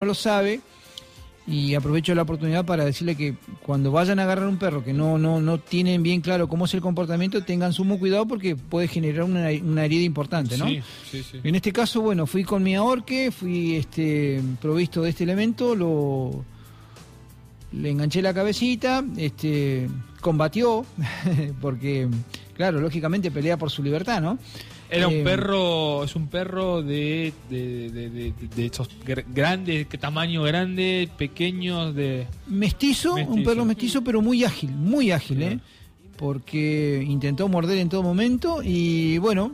lo sabe, y aprovecho la oportunidad para decirle que cuando vayan a agarrar un perro que no tienen bien claro cómo es el comportamiento, tengan sumo cuidado porque puede generar una herida importante, ¿no? Sí. En este caso, bueno, fui con mi ahorque, fui provisto de este elemento, le enganché la cabecita, combatió, porque, claro, lógicamente pelea por su libertad, ¿no? Era un perro, es un perro de esos grandes, tamaño grande, pequeños, mestizo, un perro mestizo, pero muy ágil, claro. Porque intentó morder en todo momento y bueno,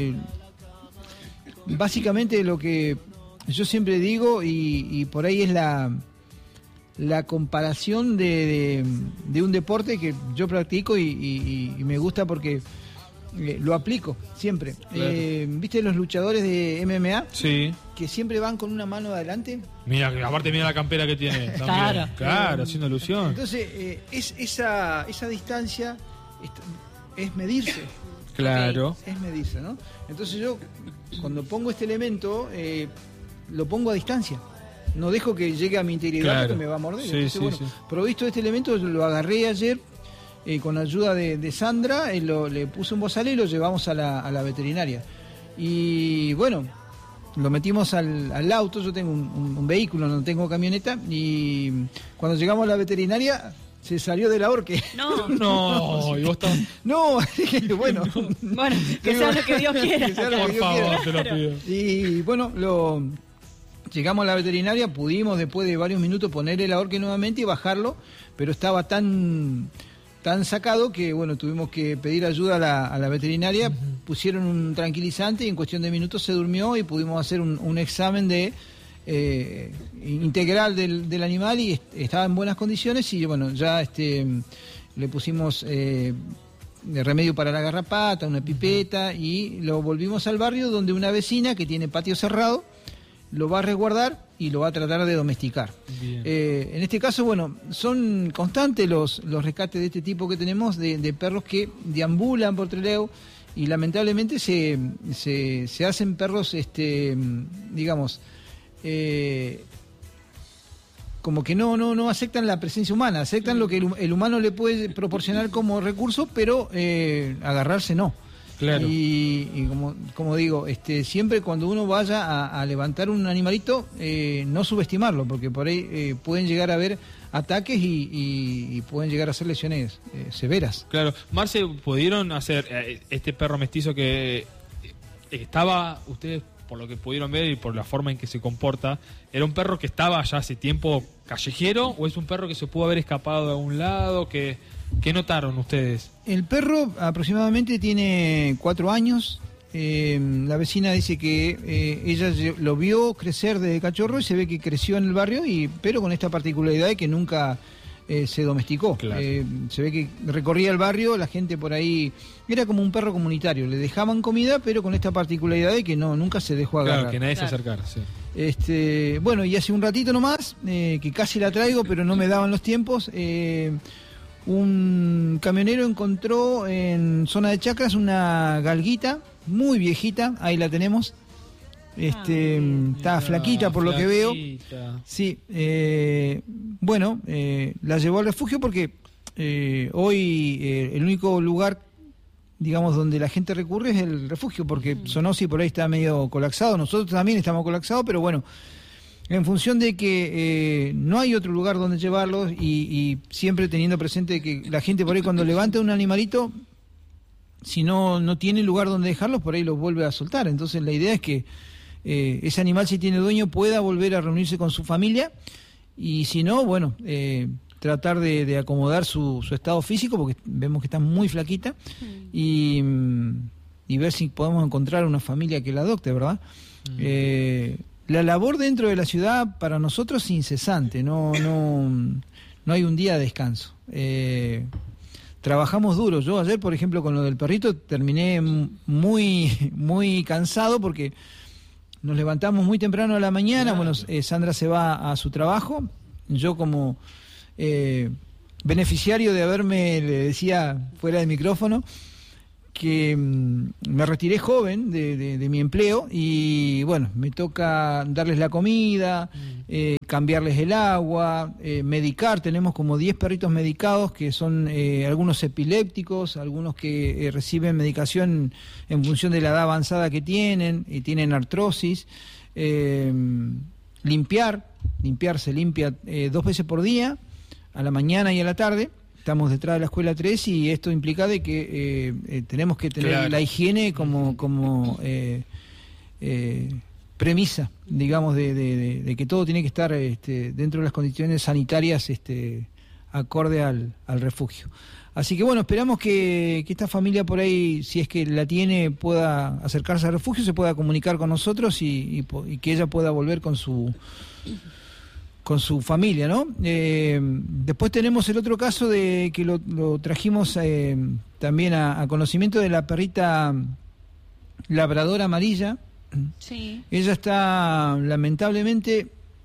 básicamente lo que yo siempre digo y por ahí es la comparación de un deporte que yo practico y me gusta porque lo aplico siempre. Claro. ¿Viste los luchadores de MMA? Sí. Que siempre van con una mano adelante. Mira, aparte mira la campera que tiene. Claro, haciendo ilusión. Entonces, esa distancia es medirse. Claro. Es medirse, ¿no? Entonces yo, cuando pongo este elemento, lo pongo a distancia. No dejo que llegue a mi integridad porque me va a morder. Sí, entonces, bueno, provisto de este elemento, lo agarré ayer. Con ayuda de Sandra, le puse un bozal y lo llevamos a la veterinaria. Y bueno, lo metimos al auto. Yo tengo un vehículo, no tengo camioneta. Y cuando llegamos a la veterinaria, se salió del ahorque. No, y vos estás... No, bueno, que sea lo que Dios quiera. Por favor, te lo pido. Y bueno, llegamos a la veterinaria, pudimos después de varios minutos poner el ahorque nuevamente y bajarlo, pero estaba tan sacado que bueno, tuvimos que pedir ayuda a la veterinaria. Pusieron un tranquilizante y en cuestión de minutos se durmió y pudimos hacer un examen integral del animal y estaba en buenas condiciones y bueno, ya le pusimos remedio para la garrapata, una pipeta y lo volvimos al barrio donde una vecina que tiene patio cerrado lo va a resguardar y lo va a tratar de domesticar. En este caso, bueno, son constantes los rescates de este tipo que tenemos, de perros que deambulan por Trelew y lamentablemente se hacen perros, digamos, como que no aceptan la presencia humana, aceptan lo que el humano le puede proporcionar como recurso, pero agarrarse no. Claro. Y como digo, siempre cuando uno vaya a levantar un animalito, no subestimarlo, porque por ahí pueden llegar a haber ataques y pueden llegar a ser lesiones severas. Claro. Marce, ¿pudieron hacer este perro mestizo que estaba, ustedes por lo que pudieron ver y por la forma en que se comporta, era un perro que estaba ya hace tiempo callejero o es un perro que se pudo haber escapado de algún lado? ¿Qué notaron ustedes? El perro aproximadamente tiene 4 años. La vecina dice que ella lo vio crecer desde cachorro y se ve que creció en el barrio, pero con esta particularidad de que nunca se domesticó. Claro. Se ve que recorría el barrio, la gente por ahí... Era como un perro comunitario, le dejaban comida, pero con esta particularidad de que nunca se dejó agarrar. Claro, que nadie se acercara, sí. Bueno, y hace un ratito nomás, que casi la traigo, pero no me daban los tiempos... un camionero encontró en zona de Chacras una galguita muy viejita, ahí la tenemos. Está flaquita por lo que veo. Sí, bueno, la llevó al refugio porque hoy el único lugar, digamos, donde la gente recurre es el refugio, porque Sonosi por ahí está medio colapsado, nosotros también estamos colapsados, pero bueno, en función de que no hay otro lugar donde llevarlos y siempre teniendo presente que la gente por ahí cuando levanta un animalito, si no tiene lugar donde dejarlos, por ahí los vuelve a soltar. Entonces la idea es que ese animal, si tiene dueño, pueda volver a reunirse con su familia y si no, bueno, tratar de acomodar su estado físico, porque vemos que está muy flaquita, y ver si podemos encontrar una familia que la adopte, ¿verdad? La labor dentro de la ciudad para nosotros es incesante, no hay un día de descanso. Trabajamos duro. Yo ayer, por ejemplo, con lo del perrito, terminé muy cansado porque nos levantamos muy temprano a la mañana. Claro. Bueno, Sandra se va a su trabajo. Yo como beneficiario de haberme, le decía fuera del micrófono, me retiré joven de mi empleo y bueno, me toca darles la comida, cambiarles el agua, medicar. Tenemos como 10 perritos medicados que son algunos epilépticos, algunos que reciben medicación en función de la edad avanzada que tienen y tienen artrosis. Se limpia 2 veces por día, a la mañana y a la tarde. Estamos detrás de la escuela 3 y esto implica de que tenemos que tener la higiene como premisa, digamos, de que todo tiene que estar dentro de las condiciones sanitarias acorde al refugio. Así que bueno, esperamos que esta familia por ahí, si es que la tiene, pueda acercarse al refugio, se pueda comunicar con nosotros y que ella pueda volver con su familia, ¿no? Después tenemos el otro caso de que lo trajimos también a conocimiento de la perrita labrador amarilla. Sí. Ella está lamentablemente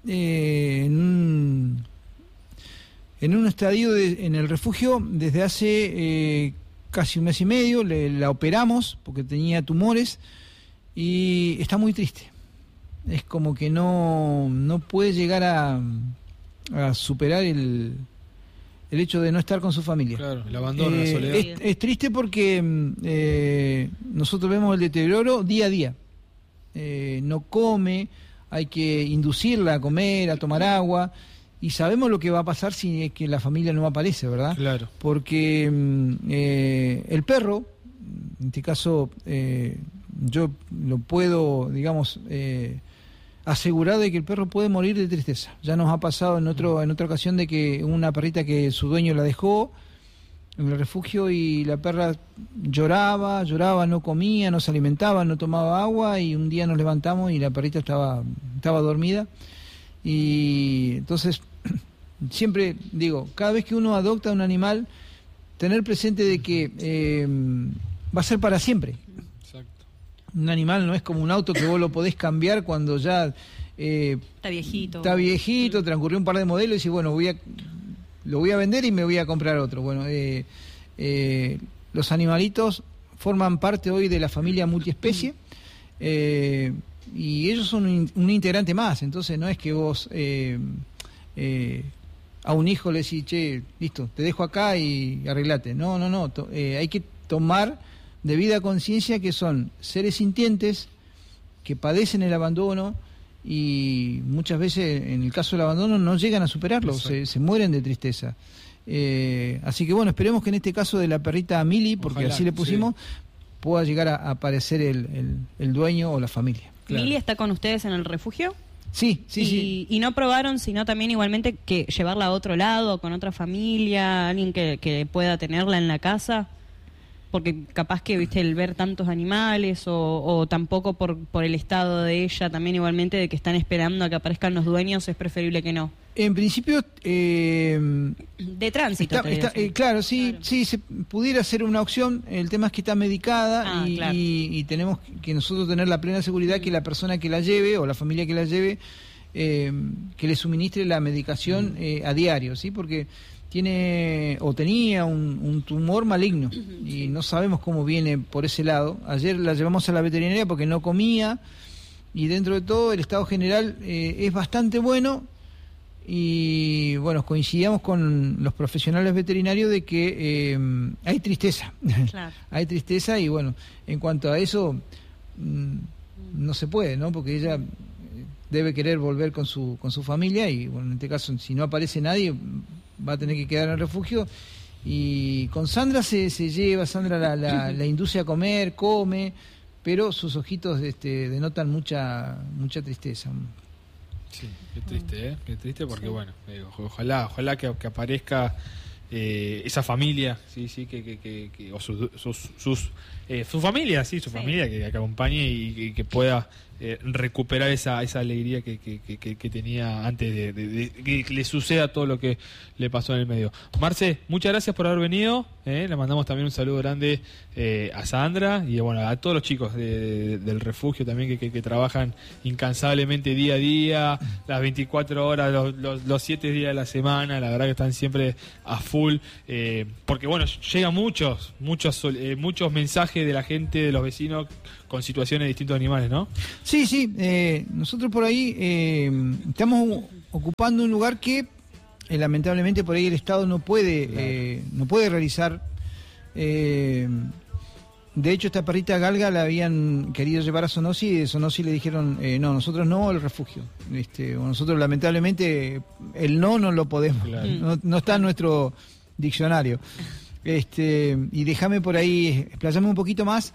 en un estadio en el refugio desde hace casi 1 mes y medio. La operamos porque tenía tumores y está muy triste. Es como que no puede llegar a superar el hecho de no estar con su familia. Claro, el abandono, la soledad. Es triste porque nosotros vemos el deterioro día a día. No come, hay que inducirla a comer, a tomar agua, y sabemos lo que va a pasar si es que la familia no aparece, ¿verdad? Claro. Porque el perro, en este caso, yo lo puedo, digamos, asegurar de que el perro puede morir de tristeza. Ya nos ha pasado en otra ocasión de que una perrita que su dueño la dejó en el refugio y la perra lloraba, no comía, no se alimentaba, no tomaba agua, y un día nos levantamos y la perrita estaba dormida. Y entonces siempre digo, cada vez que uno adopta un animal, tener presente de que va a ser para siempre. Un animal no es como un auto que vos lo podés cambiar cuando ya está viejito, transcurrió un par de modelos y decís, bueno, lo voy a vender y me voy a comprar otro. Bueno, los animalitos forman parte hoy de la familia multiespecie y ellos son un integrante más. Entonces no es que vos a un hijo le decís, che, listo, te dejo acá y arreglate. No, hay que tomar debida conciencia que son seres sintientes que padecen el abandono y muchas veces en el caso del abandono no llegan a superarlo, se mueren de tristeza. Así que bueno, esperemos que en este caso de la perrita Mili, porque ojalá, así le pusimos, pueda llegar a aparecer el dueño o la familia. Claro. ¿Mili está con ustedes en el refugio? Sí. Y no probaron, sino también igualmente que llevarla a otro lado, con otra familia, alguien que pueda tenerla en la casa? Porque capaz que, viste, el ver tantos animales o tampoco por el estado de ella, también igualmente de que están esperando a que aparezcan los dueños, es preferible que no. En principio... de tránsito. Claro, sí, se pudiera ser una opción. El tema es que está medicada y tenemos que nosotros tener la plena seguridad que la persona que la lleve o la familia que la lleve, que le suministre la medicación a diario, ¿sí? Porque tenía un tumor maligno y no sabemos cómo viene por ese lado. Ayer la llevamos a la veterinaria porque no comía y dentro de todo el estado general es bastante bueno y bueno, coincidíamos con los profesionales veterinarios de que hay tristeza. Claro. Hay tristeza y bueno, en cuanto a eso no se puede, ¿no? Porque ella debe querer volver con su familia y bueno, en este caso si no aparece nadie va a tener que quedar en el refugio. Y con Sandra se lleva, Sandra la induce a comer, come, pero sus ojitos denotan mucha tristeza. Sí, qué triste porque bueno, ojalá que aparezca esa familia, sí, o su familia, sí, su familia que acompañe y que pueda recuperar esa alegría que tenía antes de que le suceda todo lo que le pasó en el medio. Marce, muchas gracias por haber venido. Le mandamos también un saludo grande a Sandra y bueno, a todos los chicos del refugio también que trabajan incansablemente día a día, las 24 horas, los 7 días de la semana. La verdad que están siempre a full, porque bueno, llegan muchos mensajes de la gente, de los vecinos con situaciones de distintos animales, ¿no? Sí, nosotros por ahí estamos ocupando un lugar que lamentablemente por ahí el Estado no puede realizar. De hecho, esta perrita galga la habían querido llevar a Sonosi y de Sonosi le dijeron no, nosotros no al refugio. Nosotros lamentablemente el no lo podemos, claro. no está en nuestro diccionario. Y déjame por ahí explayarme un poquito más.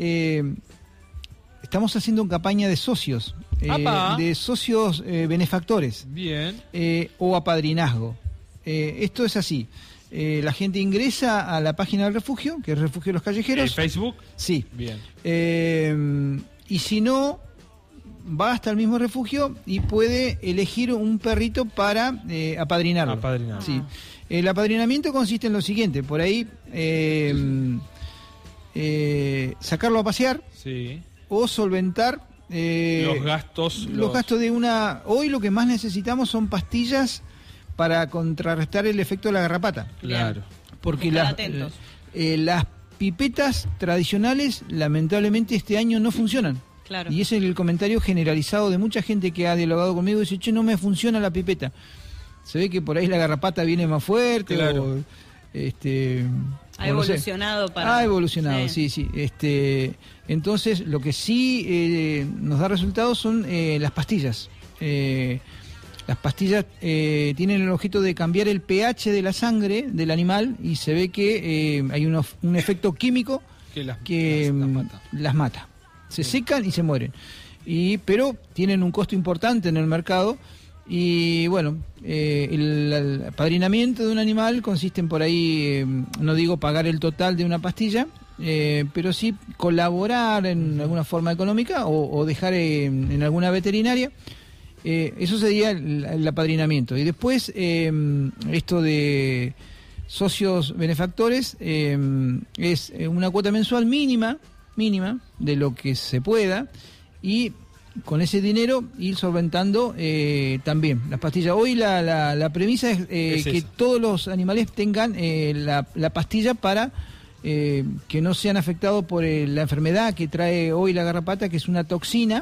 Estamos haciendo una campaña de socios, benefactores. Bien. O apadrinazgo. Esto es así. La gente ingresa a la página del refugio, que es Refugio de los Callejeros. ¿En Facebook? Sí. Bien. Y si no, va hasta el mismo refugio y puede elegir un perrito para apadrinarlo. Sí. El apadrinamiento consiste en lo siguiente, por ahí sacarlo a pasear. Sí. O solventar los gastos de una... Hoy lo que más necesitamos son pastillas para contrarrestar el efecto de la garrapata. Claro. Porque las pipetas tradicionales lamentablemente este año no funcionan. Claro. Y ese es el comentario generalizado de mucha gente que ha dialogado conmigo. Dice, che, no me funciona la pipeta. Se ve que por ahí la garrapata viene más fuerte. Claro. Ha evolucionado para... Ha evolucionado, sí. Entonces, lo que sí nos da resultados son las pastillas. Las pastillas tienen el objeto de cambiar el pH de la sangre del animal y se ve que hay un efecto químico que las mata. Se secan y se mueren. Pero tienen un costo importante en el mercado. Y bueno, el apadrinamiento de un animal consiste en por ahí, no digo pagar el total de una pastilla, pero sí colaborar en alguna forma económica o dejar en alguna veterinaria. Eso sería el apadrinamiento. Y después, esto de socios benefactores es una cuota mensual mínima de lo que se pueda y con ese dinero ir solventando también las pastillas. Hoy la premisa es que todos los animales tengan la pastilla para que no sean afectados por la enfermedad que trae hoy la garrapata, que es una toxina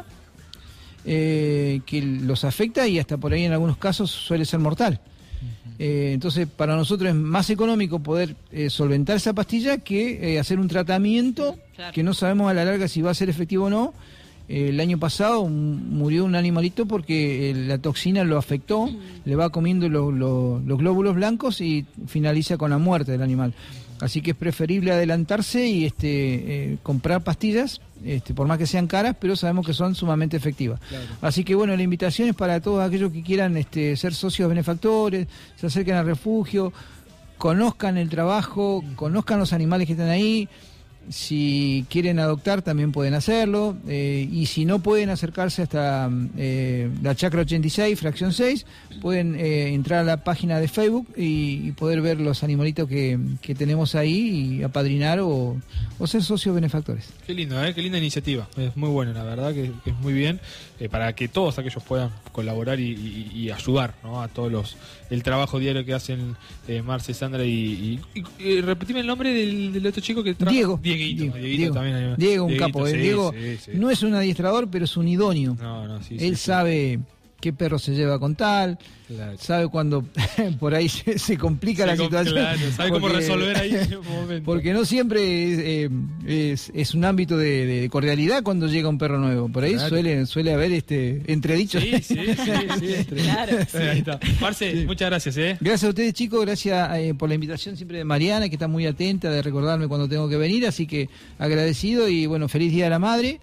que los afecta y hasta por ahí en algunos casos suele ser mortal. Entonces para nosotros es más económico poder solventar esa pastilla que hacer un tratamiento que no sabemos a la larga si va a ser efectivo o no. El año pasado murió un animalito porque la toxina lo afectó, le va comiendo los glóbulos blancos y finaliza con la muerte del animal. Así que es preferible adelantarse y comprar pastillas, por más que sean caras, pero sabemos que son sumamente efectivas. Claro. Así que bueno, la invitación es para todos aquellos que quieran ser socios benefactores, se acerquen al refugio, conozcan el trabajo, conozcan los animales que están ahí. Si quieren adoptar también pueden hacerlo, y si no pueden acercarse hasta la Chacra 86, fracción 6, pueden entrar a la página de Facebook y poder ver los animalitos que tenemos ahí y apadrinar o ser socios benefactores. Qué lindo, qué linda iniciativa, es muy buena, la verdad que es muy bien, para que todos aquellos puedan colaborar y ayudar, ¿no? A todos el trabajo diario que hacen Marce, Sandra y repetime el nombre del otro chico que trabaja. Diego, un capo. Sí, Diego sí. No es un adiestrador, pero es un idóneo. Él sabe qué perro se lleva con tal, sabe cuando por ahí se complica la situación. Claro, sabe cómo resolver ahí en un momento. Porque no siempre es un ámbito de cordialidad cuando llega un perro nuevo. Por ahí suele haber entredichos. Sí. Claro, sí. Ahí está. Marce, muchas gracias. Gracias a ustedes, chicos. Gracias por la invitación siempre de Mariana, que está muy atenta de recordarme cuando tengo que venir. Así que agradecido y bueno, feliz Día de la Madre.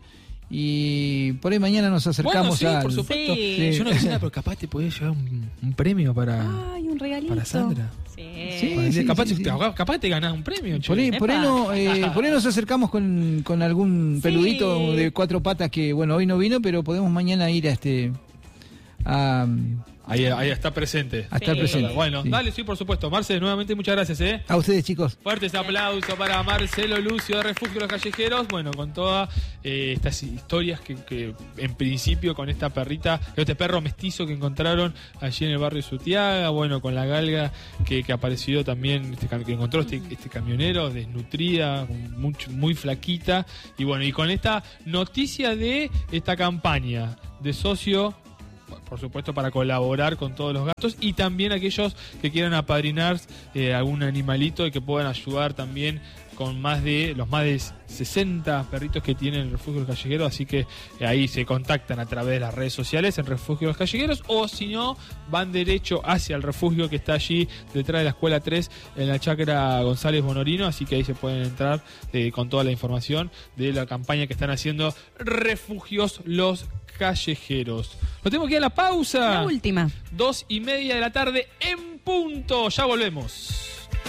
Y por ahí mañana nos acercamos bueno, sí, por supuesto. Sí. Yo no decía nada, pero capaz te podés llevar un premio para, Un regalito. para Sandra. Sí, Capaz te ganás un premio. Por ahí, por ahí nos acercamos con algún peludito de 4 patas que, bueno, hoy no vino, pero podemos mañana ir a Ahí está presente. a estar presente. Bueno, Sí. dale, sí, por supuesto. Marce, nuevamente muchas gracias, A ustedes, chicos. Fuertes aplausos para Marcelo Lucio de Refugio Los Callejeros. Bueno, con todas estas historias que en principio con esta perrita, este perro mestizo que encontraron allí en el barrio Sutiaga, bueno, con la galga que apareció también, que encontró este camionero desnutrida, muy flaquita. Y bueno, y con esta noticia de esta campaña de socio, por supuesto, para colaborar con todos los gastos, y también aquellos que quieran apadrinar algún animalito y que puedan ayudar también con los más de 60 perritos que tiene el Refugio de los Callejeros. Así que ahí se contactan a través de las redes sociales en Refugio de los Callejeros, o si no, van derecho hacia el refugio que está allí detrás de la Escuela 3 en la Chacra González Bonorino. Así que ahí se pueden entrar con toda la información de la campaña que están haciendo Refugios Los Callejeros. Lo tengo que ir a la pausa. La última. 2:30 de la tarde en punto. Ya volvemos.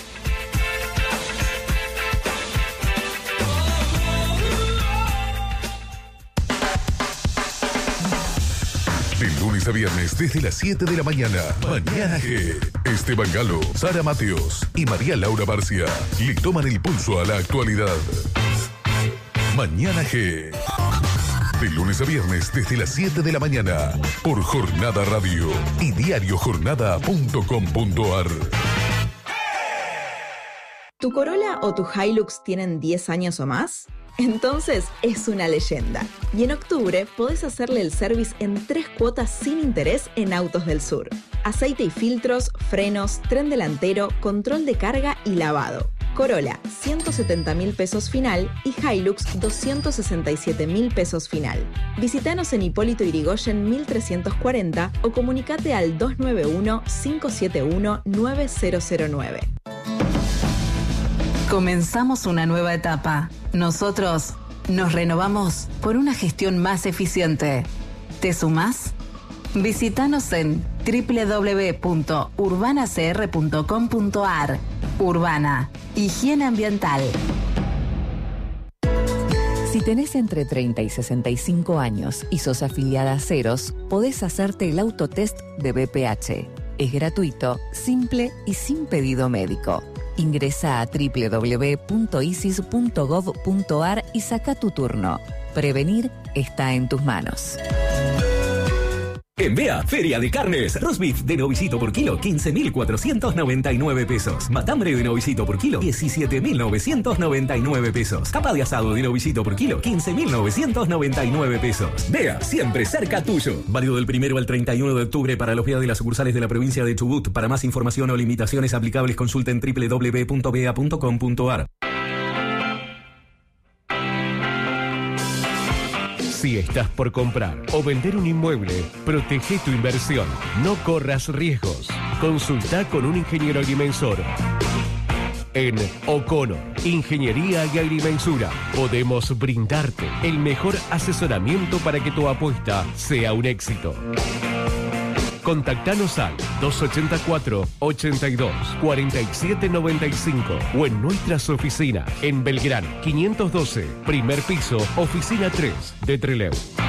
De lunes a viernes desde las 7 de la mañana. Mañana G. Esteban Galo, Sara Mateos y María Laura Barcia le toman el pulso a la actualidad. Mañana G. De lunes a viernes desde las 7 de la mañana por Jornada Radio y diariojornada.com.ar. ¿Tu Corolla o tu Hilux tienen 10 años o más? Entonces es una leyenda. Y en octubre podés hacerle el service en 3 cuotas sin interés en Autos del Sur. Aceite y filtros, frenos, tren delantero, control de carga y lavado. Corolla, 170.000 pesos final y Hilux, 267.000 pesos final. Visítanos en Hipólito Yrigoyen 1340 o comunicate al 291-571-9009. Comenzamos una nueva etapa. Nosotros nos renovamos por una gestión más eficiente. ¿Te sumás? Visítanos en www.urbanacr.com.ar. Urbana, higiene ambiental. Si tenés entre 30 y 65 años y sos afiliada a Ceros, podés hacerte el autotest de BPH. Es gratuito, simple y sin pedido médico. Ingresa a www.isis.gov.ar y saca tu turno. Prevenir está en tus manos. En Bea, Feria de Carnes. Roast beef de novicito por kilo, 15.499 pesos. Matambre de novicito por kilo, 17.999 pesos. Capa de asado de novicito por kilo, 15.999 pesos. Bea, siempre cerca tuyo. Válido del 1 al 31 de octubre para los Bea de las sucursales de la provincia de Chubut. Para más información o limitaciones aplicables, consulten www.bea.com.ar. Si estás por comprar o vender un inmueble, protege tu inversión. No corras riesgos. Consulta con un ingeniero agrimensor. En O'Connor, Ingeniería y Agrimensura, podemos brindarte el mejor asesoramiento para que tu apuesta sea un éxito. Contactanos al 284-82-4795 o en nuestras oficinas en Belgrano 512, primer piso, oficina 3 de Trelew.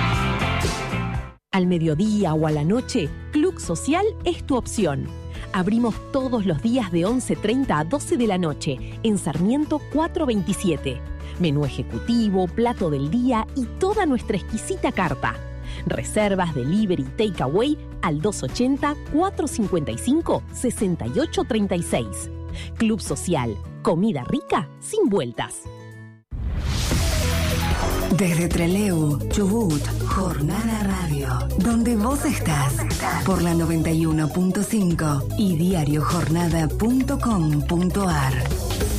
Al mediodía o a la noche, Club Social es tu opción. Abrimos todos los días de 11:30 a 12 de la noche en Sarmiento 427. Menú ejecutivo, plato del día y toda nuestra exquisita carta. Reservas, delivery, takeaway al 280-455-6836. Club Social. Comida rica sin vueltas. Desde Trelew, Chubut, Jornada Radio. Donde vos estás. Por la 91.5 y diariojornada.com.ar.